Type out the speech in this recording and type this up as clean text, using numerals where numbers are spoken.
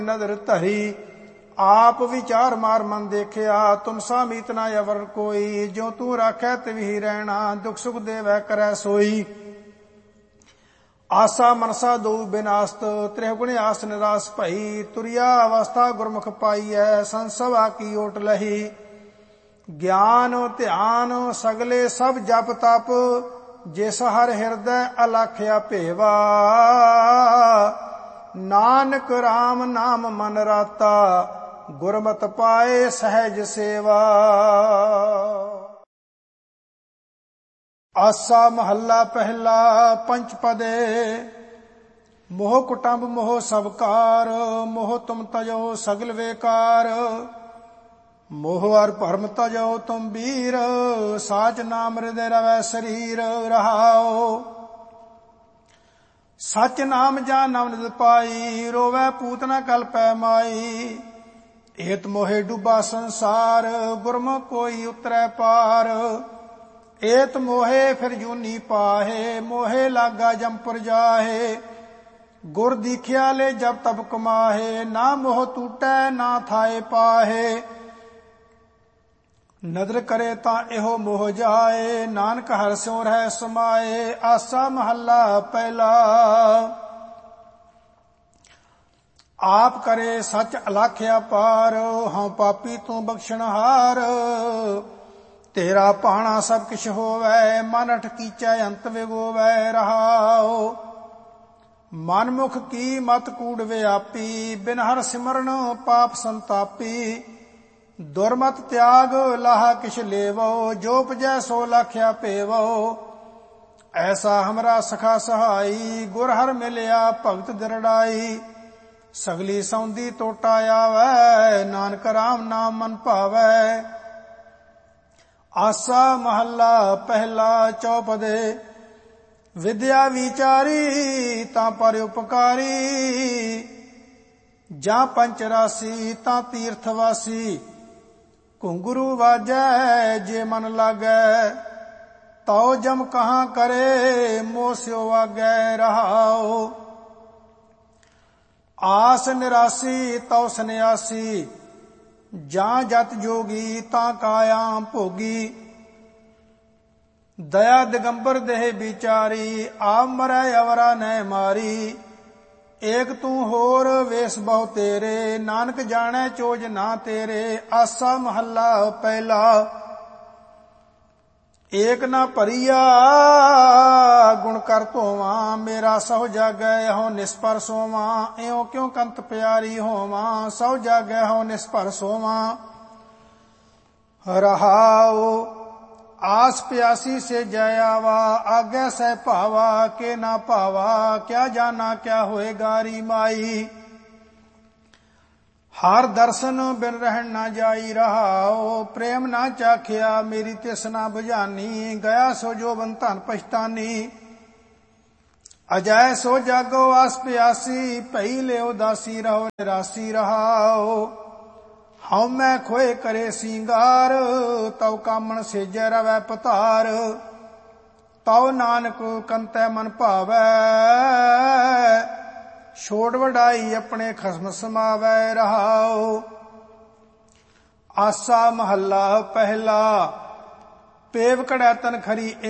नदर धरी आप विचार मार मन देखिया तुम सा मीत ना अवर कोई जो तू राखै तिवही रहना दुख सुख देवै करै सोई आसा मनसा दो बिनास्त त्रिगुण आस निराश भई तुरिया अवस्था गुरमुख पाई है संसवा की ओट लही ज्ञान ध्यान सगले सब जप तप जिस हर हृदय अलख्या भेवा नानक राम नाम मन राता गुरमत पाए सहज सेवा। आसा महला पहला पंचपदे मोह कुटुंब मोह सबकार मोह तुम तजो सगल बेकार मोह और भरम तजो तुम वीर साच नाम हृदय रवै शरीर रहाओ सच नाम जान नवनिध पाई रोवै पूत न कल्पै माई एत मोहे डूबा संसार गुरमुख कोई उतरै पार एत मोहे फिर जूनी पाहे मोहे लागा जमपुर जाहे गुर दीखिया ले जब तब कमाहे ना मोह टूटै ना थाए पाहे नदर करे तां एहो मोह जाए नानक हर स्यों रह समाए। आसा महला पहला आप करे सच अलाख्या पार हाँ पापी तू बख्शणहार तेरा पाणा सब किछ होवै मन अठ कीचै अंत विगोवै रहाओ मन मुख की मत कूड़ व्यापी बिन हर सिमरन पाप संतापी दुर्मत त्याग लाहा किछ लेवो जो उपजै सो लाख्या पेवो ऐसा हमरा सखा सहाई गुर हर मिलिया भगत दृढ़ाई सगली सौंदी टोटा आवै नानक राम नाम मन भावै। आसा महला पहला चौपदे विद्या विचारी तां पर उपकारी जां पंचरासी तां तीर्थवासी घुंगरू वाजै जे मन लागै तौ जम कहाँ करे मोह स्यो आगै रहाओ आस निरासी तौ सन्यासी जां जत जोगी तां काया भोगी दया दिगंबर देह विचारी आप मरै अवरा नै मारी एक तू होर वेस बहु तेरे नानक जाने चोज ना तेरे। आसा महला पहला एक ना भरिया गुण कर धोवा मेरा सौ जागै हो निस्पर सोवा इयों क्यों कंत प्यारी होवा सौ जागै हो निस्पर सोवा रहाओ आस प्यासी से जय आवा आगे सह भावा के ना भावा क्या जाना क्या होए गारी माई हर दर्शन बिन रहन ना जाई रहाओ प्रेम ना चाखिया मेरी तिसना बुझानी गया सो जो बन धन पछतानी अजय सो जागो आस प्यासी पई ले उदासी रहो निरासी रहाओ हऊ मैं खोए करे सिंगार तव कामण सेजै रवै पतार तव नानक कंतै मन भावै छोड़ वडाई अपने खसम समावै रहाओ। आसा महला पहला पेव कड़ै तन खरी